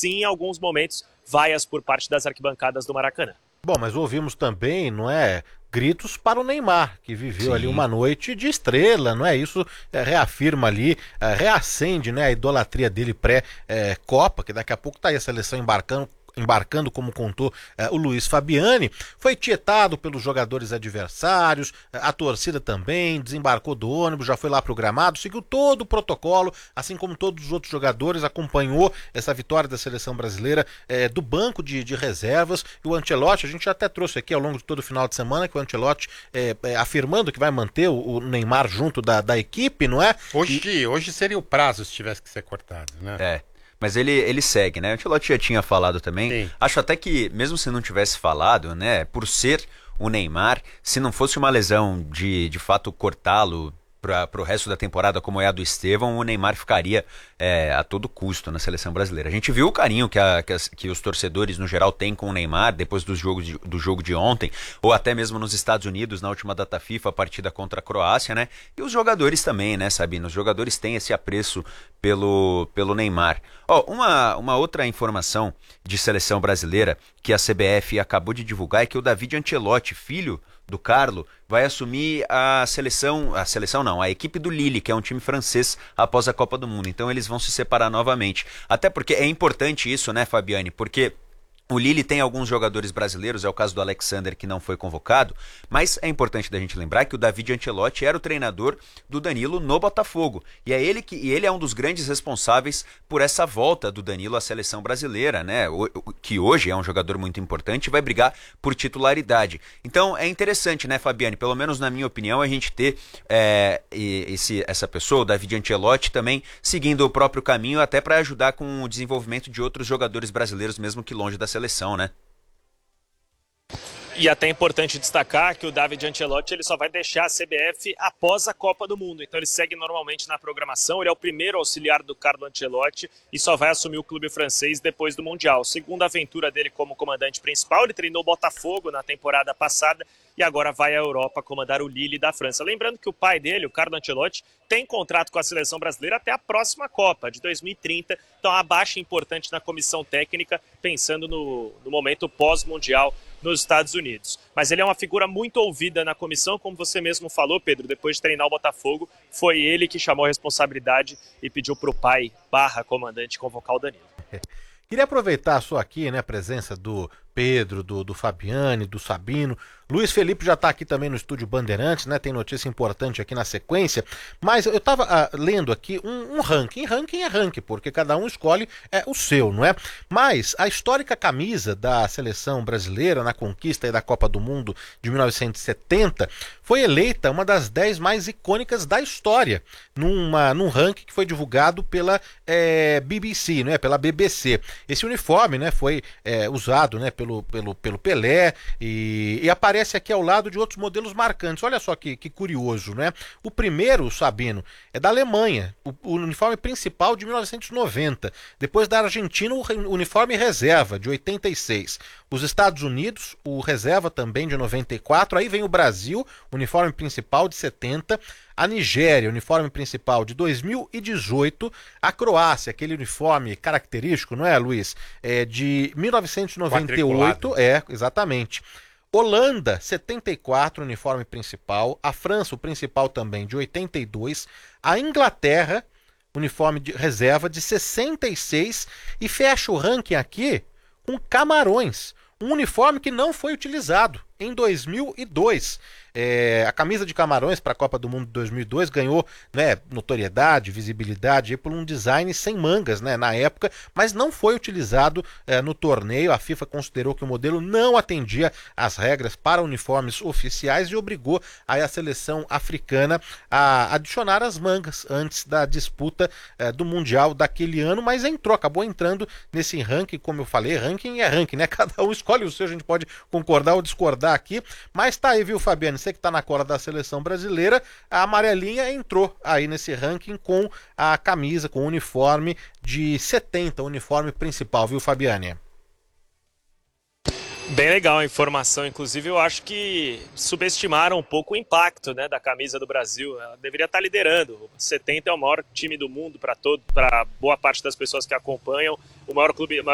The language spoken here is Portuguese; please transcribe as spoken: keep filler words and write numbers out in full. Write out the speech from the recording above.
sim, em alguns momentos, vaias por parte das arquibancadas do Maracanã. Bom, mas ouvimos também, não é, gritos para o Neymar, que viveu Sim. ali uma noite de estrela, não é? Isso é, reafirma ali, é, reacende, né, a idolatria dele pré-Copa, é, que daqui a pouco tá aí a seleção embarcando embarcando, como contou eh, o Luiz Fabiani, foi tietado pelos jogadores adversários, eh, a torcida também, desembarcou do ônibus, já foi lá pro gramado, seguiu todo o protocolo, assim como todos os outros jogadores, acompanhou essa vitória da seleção brasileira eh, do banco de, de reservas, e o Ancelotti, a gente já até trouxe aqui ao longo de todo o final de semana, que o Ancelotti eh, eh, afirmando que vai manter o, o Neymar junto da, da equipe, não é? Hoje, e... hoje seria o prazo se tivesse que ser cortado, né? É. Mas ele, ele segue, né? O Ancelotti já tinha falado também. Sim. Acho até que, mesmo se não tivesse falado, né? Por ser o Neymar, se não fosse uma lesão de, de fato, cortá-lo para o resto da temporada, como é a do Estevão, o Neymar ficaria é, a todo custo na seleção brasileira. A gente viu o carinho que, a, que, as, que os torcedores, no geral, têm com o Neymar depois do jogo, de, do jogo de ontem, ou até mesmo nos Estados Unidos, na última data FIFA, a partida contra a Croácia, né? E os jogadores também, né, Sabino? Os jogadores têm esse apreço pelo, pelo Neymar. Ó, uma, uma outra informação de seleção brasileira que a C B F acabou de divulgar é que o David Ancelotti, filho do Carlo, vai assumir a seleção, a seleção não, a equipe do Lille, que é um time francês, após a Copa do Mundo. Então eles vão se separar novamente. Até porque é importante isso, né, Fabiane? Porque o Lille tem alguns jogadores brasileiros, é o caso do Alexander, que não foi convocado, mas é importante da gente lembrar que o David Ancelotti era o treinador do Danilo no Botafogo, e é ele que e ele é um dos grandes responsáveis por essa volta do Danilo à seleção brasileira, né? O, o, que hoje é um jogador muito importante e vai brigar por titularidade. Então é interessante, né, Fabiane? Pelo menos na minha opinião, a gente ter é, esse, essa pessoa, o David Ancelotti, também seguindo o próprio caminho, até para ajudar com o desenvolvimento de outros jogadores brasileiros, mesmo que longe da seleção, né? E até é importante destacar que o David Ancelotti ele só vai deixar a C B F após a Copa do Mundo. Então ele segue normalmente na programação, ele é o primeiro auxiliar do Carlo Ancelotti e só vai assumir o clube francês depois do Mundial. Segunda aventura dele como comandante principal, ele treinou o Botafogo na temporada passada e agora vai à Europa comandar o Lille da França. Lembrando que o pai dele, o Carlo Ancelotti, tem contrato com a seleção brasileira até a próxima Copa, de dois mil e trinta. Então a baixa importante na comissão técnica, pensando no, no momento pós-mundial nos Estados Unidos. Mas ele é uma figura muito ouvida na comissão, como você mesmo falou, Pedro, depois de treinar o Botafogo, foi ele que chamou a responsabilidade e pediu para o pai barra comandante convocar o Danilo. Queria aproveitar só aqui, né, a presença do Pedro, do, do Fabiani, do Sabino. Luiz Felipe já está aqui também no estúdio Bandeirantes, né? Tem notícia importante aqui na sequência. Mas eu estava ah, lendo aqui um, um ranking. Ranking é ranking, porque cada um escolhe é, o seu, não é? Mas a histórica camisa da seleção brasileira na conquista da Copa do Mundo de mil novecentos e setenta foi eleita uma das dez mais icônicas da história, numa, num ranking que foi divulgado pela é, B B C, né? Pela B B C. Esse uniforme, né, foi é, usado, né, pelo, pelo, pelo Pelé e, e aparece aqui ao lado de outros modelos marcantes. Olha só que, que curioso, né? O primeiro, Sabino, é da Alemanha, o, o uniforme principal de mil novecentos e noventa. Depois da Argentina, o uniforme reserva de oitenta e seis. Os Estados Unidos, o reserva também de noventa e quatro. Aí vem o Brasil, uniforme principal de setenta. A Nigéria, uniforme principal de dois mil e dezoito. A Croácia, aquele uniforme característico, não é, Luiz? É de mil novecentos e noventa e oito. É, exatamente. Holanda, setenta e quatro, uniforme principal. A França, o principal também, de oitenta e dois. A Inglaterra, uniforme de reserva de sessenta e seis. E fecha o ranking aqui com Camarões, um uniforme que não foi utilizado em dois mil e dois. É, a camisa de Camarões para a Copa do Mundo de dois mil e dois ganhou, né, notoriedade, visibilidade por um design sem mangas, né, na época, mas não foi utilizado é, no torneio. A FIFA considerou que o modelo não atendia às regras para uniformes oficiais e obrigou aí a seleção africana a adicionar as mangas antes da disputa é, do Mundial daquele ano, mas entrou, acabou entrando nesse ranking. Como eu falei, ranking é ranking, né? Cada um escolhe o seu, a gente pode concordar ou discordar aqui, mas tá aí, viu, Fabiano? Você que tá na cola da seleção brasileira, a amarelinha entrou aí nesse ranking com a camisa, com o uniforme de setenta, o uniforme principal, viu, Fabiane? Bem legal a informação, inclusive eu acho que subestimaram um pouco o impacto, né, da camisa do Brasil. Ela deveria estar liderando. O setenta é o maior time do mundo para todo, para boa parte das pessoas que acompanham, o maior clube,